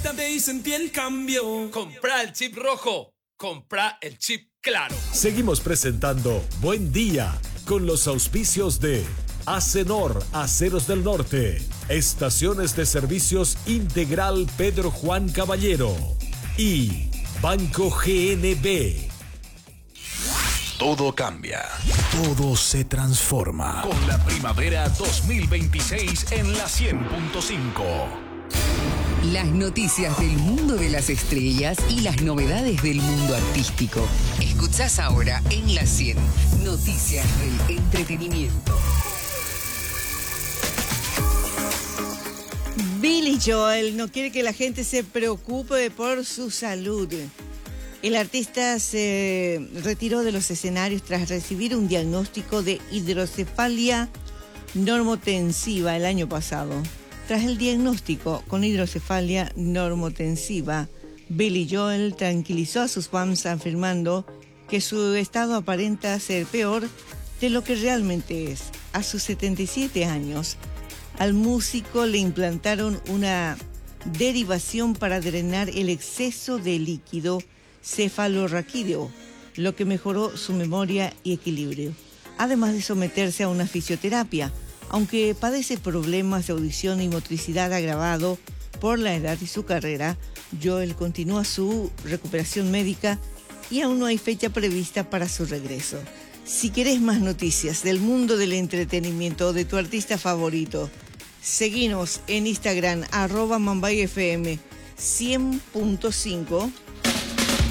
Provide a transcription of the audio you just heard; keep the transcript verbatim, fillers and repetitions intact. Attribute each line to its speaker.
Speaker 1: conéctate y sentí el cambio.
Speaker 2: Comprá el chip rojo, comprá el chip claro.
Speaker 3: Seguimos presentando Buen Día con los auspicios de Acenor, Aceros del Norte, Estaciones de Servicios Integral Pedro Juan Caballero y Banco G N B.
Speaker 4: Todo cambia, todo se transforma con la primavera dos mil veintiséis en la cien punto cinco.
Speaker 5: Las noticias del mundo de las estrellas y las novedades del mundo artístico. Escuchás ahora en la cien, Noticias del Entretenimiento.
Speaker 6: Billy Joel no quiere que la gente se preocupe por su salud. El artista se retiró de los escenarios tras recibir un diagnóstico de hidrocefalia normotensiva el año pasado. Tras el diagnóstico con hidrocefalia normotensiva, Billy Joel tranquilizó a sus fans afirmando que su estado aparenta ser peor de lo que realmente es. A sus setenta y siete años, al músico le implantaron una derivación para drenar el exceso de líquido cefalorraquídeo, lo que mejoró su memoria y equilibrio, además de someterse a una fisioterapia. Aunque padece problemas de audición y motricidad agravado por la edad y su carrera, Joel continúa su recuperación médica y aún no hay fecha prevista para su regreso. Si querés más noticias del mundo del entretenimiento o de tu artista favorito, seguinos en Instagram, arroba Mambay F M cien punto cinco.